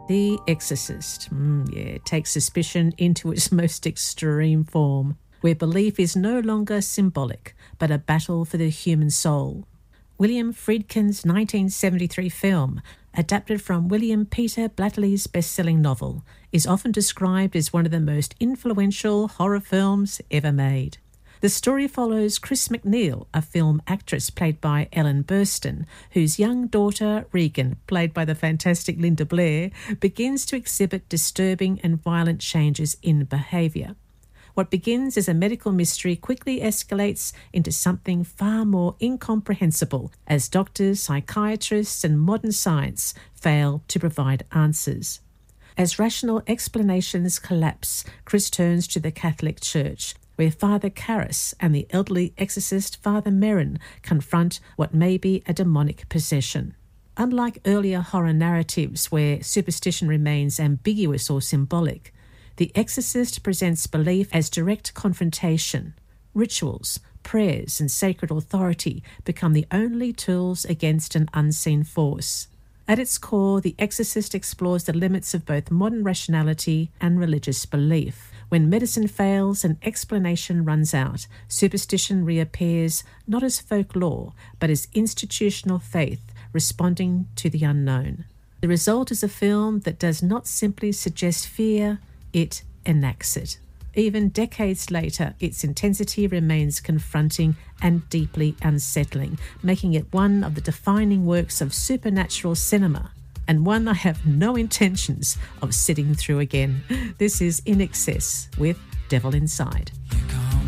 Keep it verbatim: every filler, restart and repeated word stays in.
The Exorcist, mm, yeah, takes suspicion into its most extreme form, where belief is no longer symbolic, but a battle for the human soul. William Friedkin's nineteen seventy-three film, adapted from William Peter Blatterly's best-selling novel, is often described as one of the most influential horror films ever made. The story follows Chris MacNeil, a film actress played by Ellen Burstyn, whose young daughter, Regan, played by the fantastic Linda Blair, begins to exhibit disturbing and violent changes in behaviour. What begins as a medical mystery quickly escalates into something far more incomprehensible as doctors, psychiatrists, and modern science fail to provide answers. As rational explanations collapse, Chris turns to the Catholic Church, where Father Karras and the elderly exorcist Father Merrin confront what may be a demonic possession. Unlike earlier horror narratives where superstition remains ambiguous or symbolic, The Exorcist presents belief as direct confrontation. Rituals, prayers, and sacred authority become the only tools against an unseen force. At its core, The Exorcist explores the limits of both modern rationality and religious belief. When medicine fails and explanation runs out, superstition reappears not as folklore, but as institutional faith responding to the unknown. The result is a film that does not simply suggest fear, it enacts it. Even decades later, its intensity remains confronting and deeply unsettling, making it one of the defining works of supernatural cinema, and one I have no intentions of sitting through again. This is In Excess with Devil Inside.